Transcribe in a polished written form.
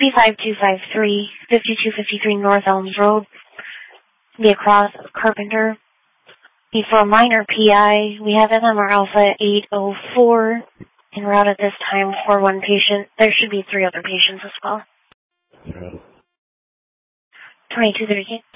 B5253, 5253 North Elms Road, be across Carpenter. Be for a minor PI. We have MMR Alpha 804 en route at this time for one patient. There should be 3 other patients as well. 2238.